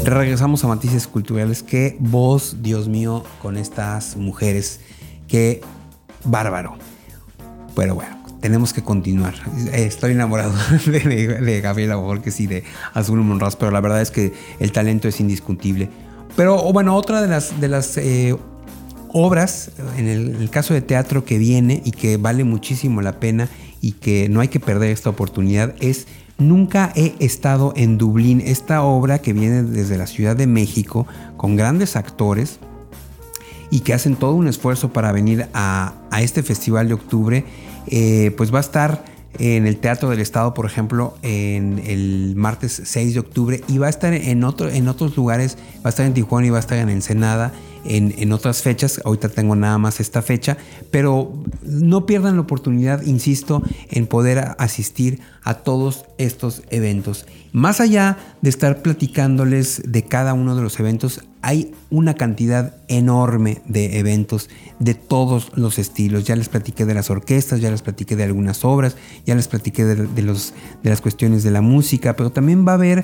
Regresamos a Matices Culturales. Qué voz, Dios mío, con estas mujeres. Qué bárbaro. Pero bueno, tenemos que continuar. Estoy enamorado de Gabriela Borges y de Azul Monraz, pero la verdad es que el talento es indiscutible. Pero bueno, otra de las obras, en el caso de teatro que viene y que vale muchísimo la pena y que no hay que perder esta oportunidad, es Nunca he estado en Dublín. Esta obra que viene desde la Ciudad de México con grandes actores y que hacen todo un esfuerzo para venir a este festival de octubre, pues va a estar en el Teatro del Estado, por ejemplo, en el martes 6 de octubre, y va a estar en otros lugares. Va a estar en Tijuana y va a estar en Ensenada en otras fechas. Ahorita tengo nada más esta fecha, pero no pierdan la oportunidad, insisto, en poder asistir a todos estos eventos. Más allá de estar platicándoles de cada uno de los eventos, hay una cantidad enorme de eventos de todos los estilos. Ya les platiqué de las orquestas, ya les platiqué de algunas obras, ya les platiqué de las cuestiones de la música, pero también va a haber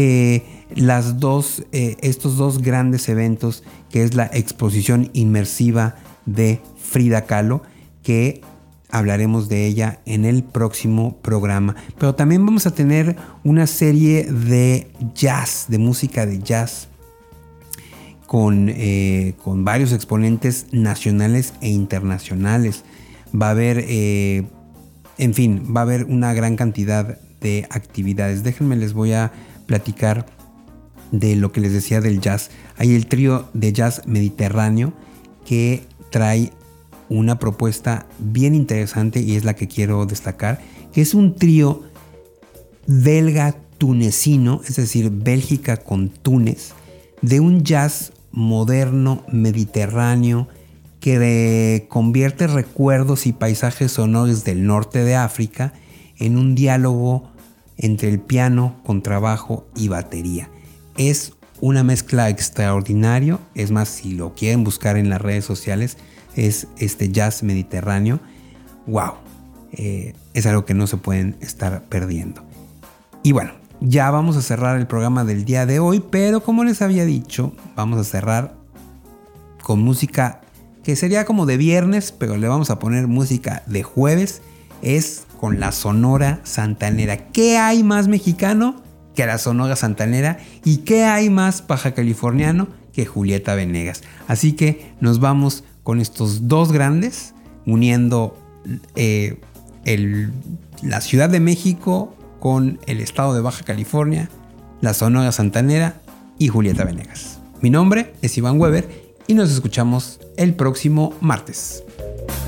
estos dos grandes eventos, que es la exposición inmersiva de Frida Kahlo, que hablaremos de ella en el próximo programa. Pero también vamos a tener una serie de jazz, de música de jazz, con varios exponentes nacionales e internacionales. Va a haber, va a haber una gran cantidad de actividades. Déjenme, les voy a platicar de lo que les decía del jazz. Hay el trío de jazz mediterráneo que trae una propuesta bien interesante y es la que quiero destacar, que es un trío belga-tunecino, es decir, Bélgica con Túnez, de un jazz moderno mediterráneo que convierte recuerdos y paisajes sonoros del norte de África en un diálogo entre el piano, contrabajo y batería. Es una mezcla extraordinaria. Es más, si lo quieren buscar en las redes sociales, es este jazz mediterráneo. ¡Wow! Es algo que no se pueden estar perdiendo. Y bueno, ya vamos a cerrar el programa del día de hoy, pero como les había dicho, vamos a cerrar con música que sería como de viernes, pero le vamos a poner música de jueves. Es con la Sonora Santanera. ¿Qué hay más mexicano que la Sonora Santanera? ¿Y qué hay más baja californiano que Julieta Venegas? Así que nos vamos con estos dos grandes, uniendo la Ciudad de México con el estado de Baja California, la Sonora Santanera y Julieta Venegas. Mi nombre es Iván Weber y nos escuchamos el próximo martes.